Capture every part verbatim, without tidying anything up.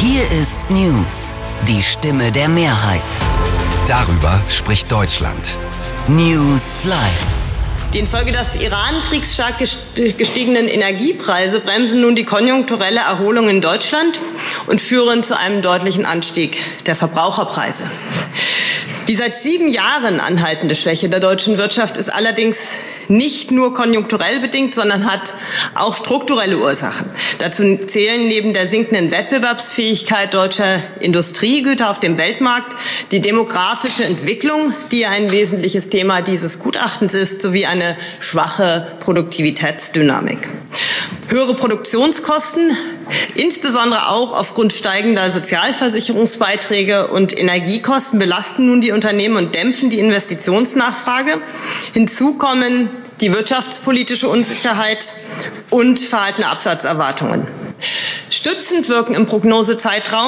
Hier ist News, die Stimme der Mehrheit. Darüber spricht Deutschland. News Live. Die infolge des Iran-Kriegs stark gestiegenen Energiepreise bremsen nun die konjunkturelle Erholung in Deutschland und führen zu einem deutlichen Anstieg der Verbraucherpreise. Die seit sieben Jahren anhaltende Schwäche der deutschen Wirtschaft ist allerdings nicht nur konjunkturell bedingt, sondern hat auch strukturelle Ursachen. Dazu zählen neben der sinkenden Wettbewerbsfähigkeit deutscher Industriegüter auf dem Weltmarkt die demografische Entwicklung, die ja ein wesentliches Thema dieses Gutachtens ist, sowie eine schwache Produktivitätsdynamik. Höhere Produktionskosten, insbesondere auch aufgrund steigender Sozialversicherungsbeiträge und Energiekosten, belasten nun die Unternehmen und dämpfen die Investitionsnachfrage. Hinzu kommen die wirtschaftspolitische Unsicherheit und verhaltene Absatzerwartungen. Stützend wirken im Prognosezeitraum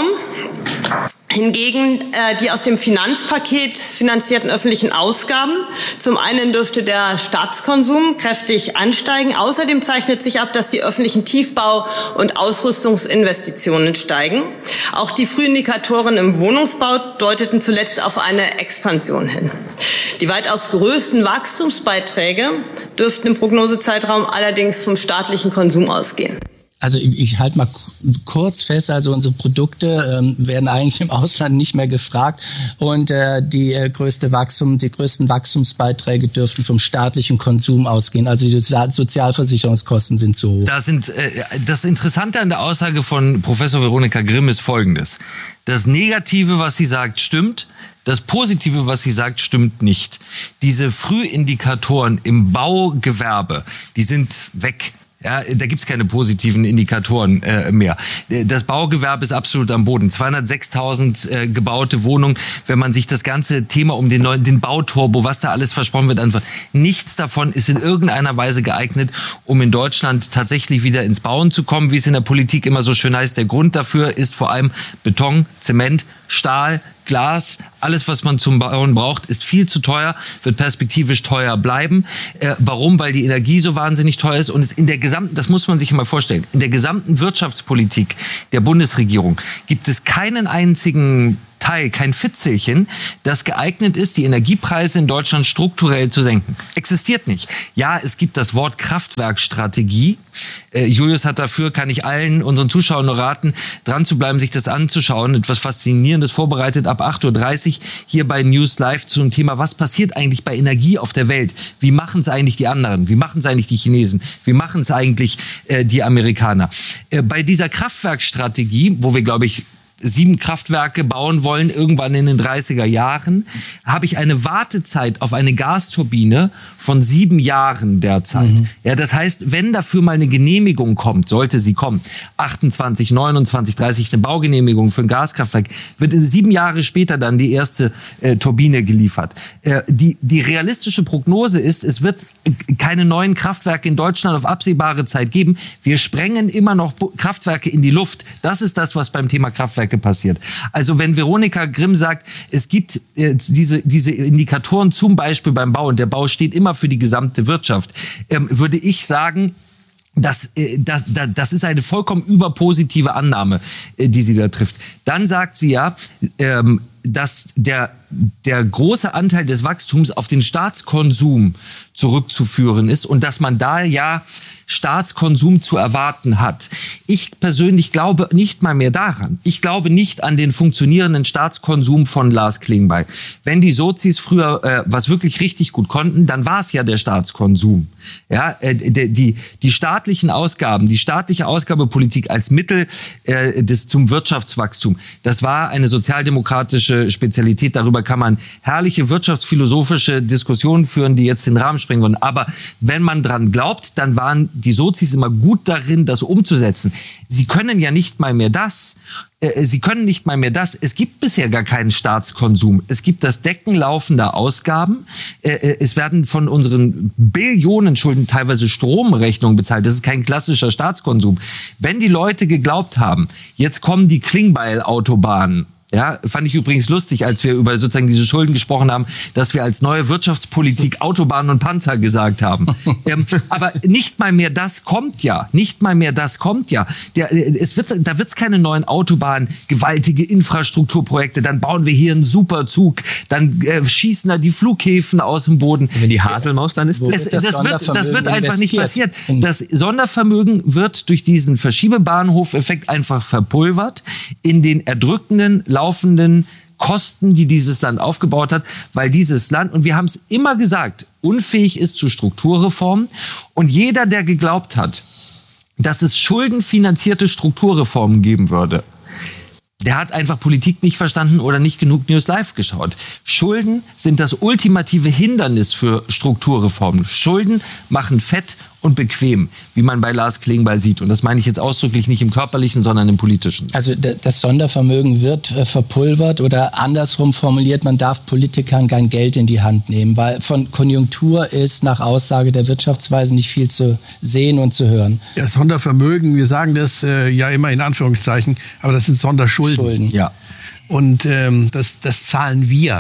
hingegen äh, die aus dem Finanzpaket finanzierten öffentlichen Ausgaben. Zum einen dürfte der Staatskonsum kräftig ansteigen. Außerdem zeichnet sich ab, dass die öffentlichen Tiefbau- und Ausrüstungsinvestitionen steigen. Auch die Frühindikatoren im Wohnungsbau deuteten zuletzt auf eine Expansion hin. Die weitaus größten Wachstumsbeiträge dürften im Prognosezeitraum allerdings vom staatlichen Konsum ausgehen. Also ich, ich halte mal kurz fest, also unsere Produkte ähm, werden eigentlich im Ausland nicht mehr gefragt und äh, die äh, größte Wachstum, die größten Wachstumsbeiträge dürften vom staatlichen Konsum ausgehen. Also die Sozialversicherungskosten sind zu hoch. Da sind, äh, das Interessante an der Aussage von Professor Veronika Grimm ist Folgendes. Das Negative, was sie sagt, stimmt. Das Positive, was sie sagt, stimmt nicht. Diese Frühindikatoren im Baugewerbe, die sind weg. Ja, da gibt's keine positiven Indikatoren äh, mehr. Das Baugewerbe ist absolut am Boden. zweihundertsechstausend äh, gebaute Wohnungen. Wenn man sich das ganze Thema um den neuen, den Bauturbo, was da alles versprochen wird, einfach nichts davon ist in irgendeiner Weise geeignet, um in Deutschland tatsächlich wieder ins Bauen zu kommen, wie es in der Politik immer so schön heißt. Der Grund dafür ist vor allem Beton, Zement, Stahl, Glas, alles, was man zum Bauen braucht, ist viel zu teuer, wird perspektivisch teuer bleiben. Äh, warum? Weil die Energie so wahnsinnig teuer ist und es in der gesamten, das muss man sich mal vorstellen, in der gesamten Wirtschaftspolitik der Bundesregierung gibt es keinen einzigen Teil, kein Fitzelchen, das geeignet ist, die Energiepreise in Deutschland strukturell zu senken. Existiert nicht. Ja, es gibt das Wort Kraftwerkstrategie. Äh, Julius hat dafür, kann ich allen unseren Zuschauern nur raten, dran zu bleiben, sich das anzuschauen. Etwas Faszinierendes vorbereitet ab acht Uhr dreißig hier bei News Live zum Thema, was passiert eigentlich bei Energie auf der Welt? Wie machen es eigentlich die anderen? Wie machen es eigentlich die Chinesen? Wie machen es eigentlich äh, die Amerikaner? Äh, bei dieser Kraftwerkstrategie, wo wir, glaube ich, sieben Kraftwerke bauen wollen, irgendwann in den dreißiger Jahren, habe ich eine Wartezeit auf eine Gasturbine von sieben Jahren derzeit. Mhm. Ja, das heißt, wenn dafür mal eine Genehmigung kommt, sollte sie kommen, achtundzwanzig, neunundzwanzig, dreißig, eine Baugenehmigung für ein Gaskraftwerk, wird sieben Jahre später dann die erste äh, Turbine geliefert. Äh, die, die realistische Prognose ist, es wird keine neuen Kraftwerke in Deutschland auf absehbare Zeit geben. Wir sprengen immer noch Kraftwerke in die Luft. Das ist das, was beim Thema Kraftwerke passiert. Also wenn Veronika Grimm sagt, es gibt äh, diese diese Indikatoren zum Beispiel beim Bau und der Bau steht immer für die gesamte Wirtschaft, ähm, würde ich sagen, Das, das, das ist eine vollkommen überpositive Annahme, die sie da trifft. Dann sagt sie ja, ähm, dass der, der große Anteil des Wachstums auf den Staatskonsum zurückzuführen ist und dass man da ja Staatskonsum zu erwarten hat. Ich persönlich glaube nicht mal mehr daran. Ich glaube nicht an den funktionierenden Staatskonsum von Lars Klingbeil. Wenn die Sozis früher äh, was wirklich richtig gut konnten, dann war es ja der Staatskonsum. Ja, äh, die, die, die staatlichen Ausgaben, die staatliche Ausgabepolitik als Mittel äh, des zum Wirtschaftswachstum, das war eine sozialdemokratische Spezialität. Darüber kann man herrliche wirtschaftsphilosophische Diskussionen führen, die jetzt den Rahmen sprengen würden. Aber wenn man dran glaubt, dann waren die Sozis immer gut darin, das umzusetzen. Sie können ja nicht mal mehr das. Äh, sie können nicht mal mehr das. Es gibt bisher gar keinen Staatskonsum. Es gibt das Decken laufender Ausgaben. Äh, es werden von unseren Billionen Schulden teilweise Stromrechnungen bezahlt. Das ist kein klassischer Staatskonsum. Wenn die Leute geglaubt haben, jetzt kommen die Klingbeil-Autobahnen, Ja, fand ich übrigens lustig, als wir über sozusagen diese Schulden gesprochen haben, dass wir als neue Wirtschaftspolitik Autobahnen und Panzer gesagt haben. ähm, aber nicht mal mehr das kommt ja. Nicht mal mehr das kommt ja. Der, es wird, da wird's keine neuen Autobahnen, gewaltige Infrastrukturprojekte. Dann bauen wir hier einen Superzug. Dann äh, schießen da die Flughäfen aus dem Boden. Wenn die Haselmaus dann ist, das, das, das, wird, das wird einfach nicht passiert. In Das Sondervermögen wird durch diesen Verschiebebahnhof-Effekt einfach verpulvert in den erdrückenden, laufenden Kosten, die dieses Land aufgebaut hat, weil dieses Land, und wir haben es immer gesagt, unfähig ist zu Strukturreformen. Und jeder, der geglaubt hat, dass es schuldenfinanzierte Strukturreformen geben würde, der hat einfach Politik nicht verstanden oder nicht genug News Live geschaut. Schulden sind das ultimative Hindernis für Strukturreformen. Schulden machen fett und bequem, wie man bei Lars Klingbeil sieht. Und das meine ich jetzt ausdrücklich nicht im körperlichen, sondern im politischen. Also das Sondervermögen wird äh, verpulvert oder andersrum formuliert, man darf Politikern kein Geld in die Hand nehmen, weil von Konjunktur ist nach Aussage der Wirtschaftsweise nicht viel zu sehen und zu hören. Ja, Sondervermögen, wir sagen das äh, ja immer in Anführungszeichen, aber das sind Sonderschulden. Schulden. Ja. Und ähm, das, das zahlen wir.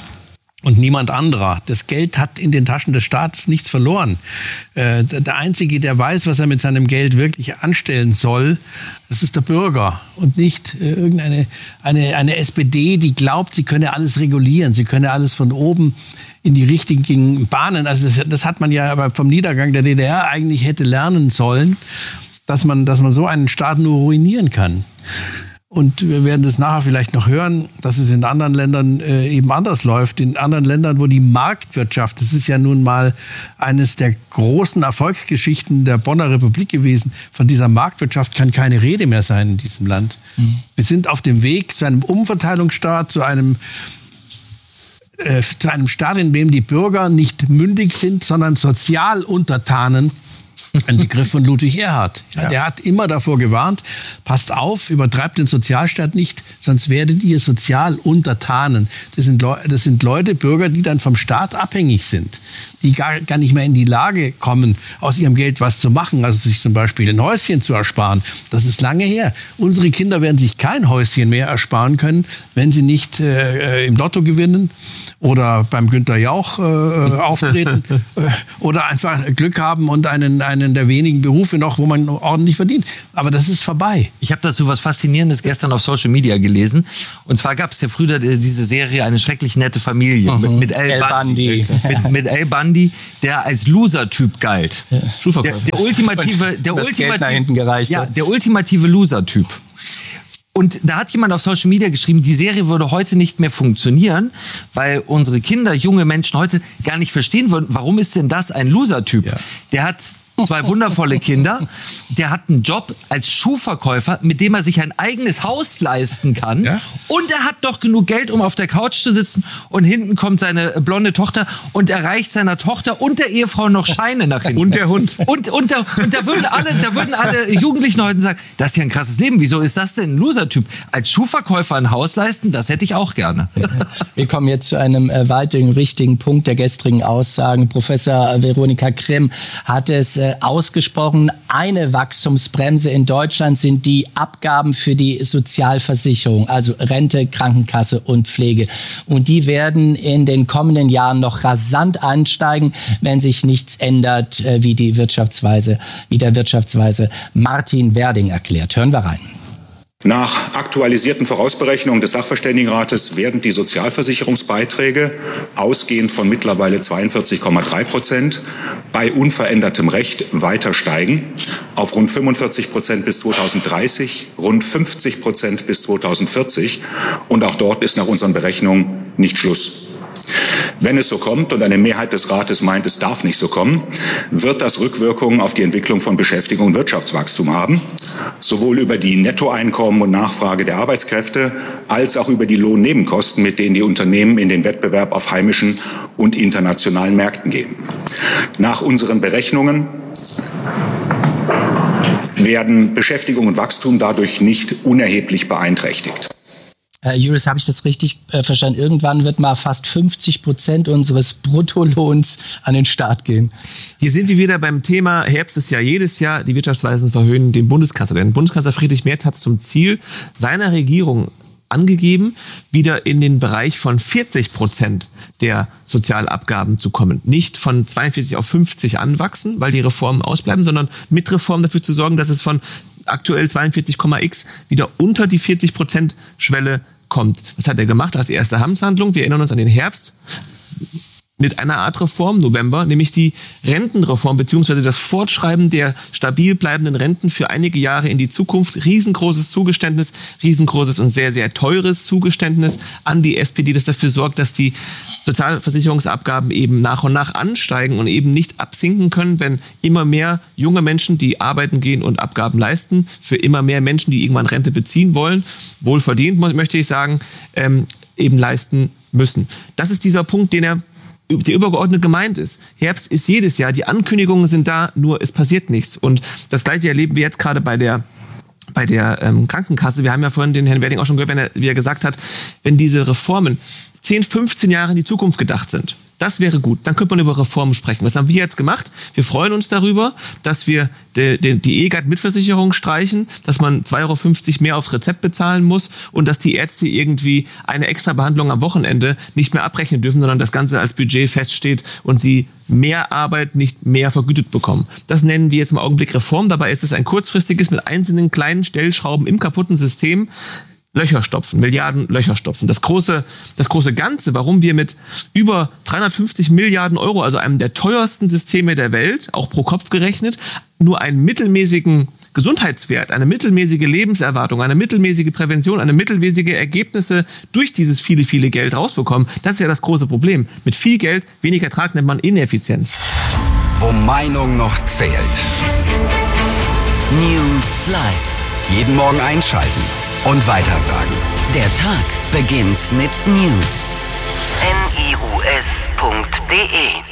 Und niemand anderer. Das Geld hat in den Taschen des Staates nichts verloren. Äh, der Einzige, der weiß, was er mit seinem Geld wirklich anstellen soll, das ist der Bürger und nicht äh, irgendeine eine, eine S P D, die glaubt, sie könne alles regulieren, sie könne alles von oben in die richtigen Bahnen. Also das, das hat man ja aber vom Niedergang der D D R eigentlich hätte lernen sollen, dass man, dass man so einen Staat nur ruinieren kann. Und wir werden das nachher vielleicht noch hören, dass es in anderen Ländern äh, eben anders läuft. In anderen Ländern, wo die Marktwirtschaft, das ist ja nun mal eines der großen Erfolgsgeschichten der Bonner Republik gewesen, von dieser Marktwirtschaft kann keine Rede mehr sein in diesem Land. Mhm. Wir sind auf dem Weg zu einem Umverteilungsstaat, zu einem äh, zu einem Staat, in dem die Bürger nicht mündig sind, sondern Sozialuntertanen. Ein Begriff von Ludwig Erhard. Ja, der hat immer davor gewarnt, passt auf, übertreibt den Sozialstaat nicht, sonst werdet ihr Sozialuntertanen. Das sind, Leu- das sind Leute, Bürger, die dann vom Staat abhängig sind, die gar, gar nicht mehr in die Lage kommen, aus ihrem Geld was zu machen, also sich zum Beispiel ein Häuschen zu ersparen. Das ist lange her. Unsere Kinder werden sich kein Häuschen mehr ersparen können, wenn sie nicht äh, im Lotto gewinnen oder beim Günther Jauch äh, auftreten äh, oder einfach Glück haben und einen einen der wenigen Berufe noch, wo man ordentlich verdient. Aber das ist vorbei. Ich habe dazu was Faszinierendes gestern auf Social Media gelesen. Und zwar gab es ja früher diese Serie Eine schrecklich nette Familie mhm. mit, mit Al Bundy. Mit, mit Al Bundy, der als Loser-Typ galt. Ja. Der, der ultimative, der ultimative, ja, der ultimative Loser-Typ. Und da hat jemand auf Social Media geschrieben, die Serie würde heute nicht mehr funktionieren, weil unsere Kinder, junge Menschen heute gar nicht verstehen würden, warum ist denn das ein Loser-Typ? Ja. Der hat zwei wundervolle Kinder, der hat einen Job als Schuhverkäufer, mit dem er sich ein eigenes Haus leisten kann. Ja? Und er hat doch genug Geld, um auf der Couch zu sitzen, und hinten kommt seine blonde Tochter und erreicht seiner Tochter und der Ehefrau noch Scheine nach hinten. Und der Hund. Und, und, da, und da würden alle, da würden alle Jugendlichen heute sagen, das ist ja ein krasses Leben. Wieso ist das denn ein Loser-Typ? Als Schuhverkäufer ein Haus leisten, das hätte ich auch gerne. Wir kommen jetzt zu einem äh, weiteren wichtigen Punkt der gestrigen Aussagen. Professor Veronika Grimm hat es äh, ausgesprochen, eine Wachstumsbremse in Deutschland sind die Abgaben für die Sozialversicherung, also Rente, Krankenkasse und Pflege. Und die werden in den kommenden Jahren noch rasant ansteigen, wenn sich nichts ändert, äh, wie die Wirtschaftsweise, wie der Wirtschaftsweise Martin Werding erklärt. Hören wir rein. Nach aktualisierten Vorausberechnungen des Sachverständigenrates werden die Sozialversicherungsbeiträge ausgehend von mittlerweile zweiundvierzig Komma drei Prozent bei unverändertem Recht weiter steigen auf rund fünfundvierzig Prozent bis zweitausenddreißig, rund fünfzig Prozent bis zweitausendvierzig. Und auch dort ist nach unseren Berechnungen nicht Schluss. Wenn es so kommt, und eine Mehrheit des Rates meint, es darf nicht so kommen, wird das Rückwirkungen auf die Entwicklung von Beschäftigung und Wirtschaftswachstum haben, sowohl über die Nettoeinkommen und Nachfrage der Arbeitskräfte als auch über die Lohnnebenkosten, mit denen die Unternehmen in den Wettbewerb auf heimischen und internationalen Märkten gehen. Nach unseren Berechnungen werden Beschäftigung und Wachstum dadurch nicht unerheblich beeinträchtigt. Herr Juris, habe ich das richtig äh, verstanden? Irgendwann wird mal fast fünfzig Prozent unseres Bruttolohns an den Staat gehen. Hier sind wir wieder beim Thema, Herbst ist ja jedes Jahr, die Wirtschaftsweisen verhöhnen den Bundeskanzler. Denn Bundeskanzler Friedrich Merz hat zum Ziel, seiner Regierung angegeben, wieder in den Bereich von vierzig Prozent der Sozialabgaben zu kommen. Nicht von zweiundvierzig auf fünfzig anwachsen, weil die Reformen ausbleiben, sondern mit Reformen dafür zu sorgen, dass es von aktuell zweiundvierzig Komma x wieder unter die vierzig Prozent Schwelle kommt. Das hat er gemacht als erste Amtshandlung. Wir erinnern uns an den Herbst mit einer Art Reform, November, nämlich die Rentenreform beziehungsweise das Fortschreiben der stabil bleibenden Renten für einige Jahre in die Zukunft. Riesengroßes Zugeständnis, riesengroßes und sehr, sehr teures Zugeständnis an die S P D, das dafür sorgt, dass die Sozialversicherungsabgaben eben nach und nach ansteigen und eben nicht absinken können, wenn immer mehr junge Menschen, die arbeiten gehen und Abgaben leisten, für immer mehr Menschen, die irgendwann Rente beziehen wollen, wohlverdient, möchte ich sagen, ähm, eben leisten müssen. Das ist dieser Punkt, den er der übergeordnet gemeint ist. Herbst ist jedes Jahr, die Ankündigungen sind da, nur es passiert nichts. Und das Gleiche erleben wir jetzt gerade bei der bei der ähm, Krankenkasse. Wir haben ja vorhin den Herrn Werding auch schon gehört, wenn er, wie er gesagt hat, wenn diese Reformen zehn, fünfzehn Jahre in die Zukunft gedacht sind, das wäre gut. Dann könnte man über Reformen sprechen. Was haben wir jetzt gemacht? Wir freuen uns darüber, dass wir die, die, die E G A T-Mitversicherung streichen, dass man zwei Euro fünfzig mehr aufs Rezept bezahlen muss und dass die Ärzte irgendwie eine extra Behandlung am Wochenende nicht mehr abrechnen dürfen, sondern das Ganze als Budget feststeht und sie mehr Arbeit nicht mehr vergütet bekommen. Das nennen wir jetzt im Augenblick Reform. Dabei ist es ein kurzfristiges mit einzelnen kleinen Stellschrauben im kaputten System Löcher stopfen, Milliarden Löcher stopfen. Das große, das große Ganze, warum wir mit über dreihundertfünfzig Milliarden Euro, also einem der teuersten Systeme der Welt, auch pro Kopf gerechnet, nur einen mittelmäßigen Gesundheitswert, eine mittelmäßige Lebenserwartung, eine mittelmäßige Prävention, eine mittelmäßige Ergebnisse durch dieses viele, viele Geld rausbekommen. Das ist ja das große Problem. Mit viel Geld, wenig Ertrag nennt man Ineffizienz. Wo Meinung noch zählt. News Live. Jeden Morgen einschalten und weitersagen. Der Tag beginnt mit News. N I U S punkt D E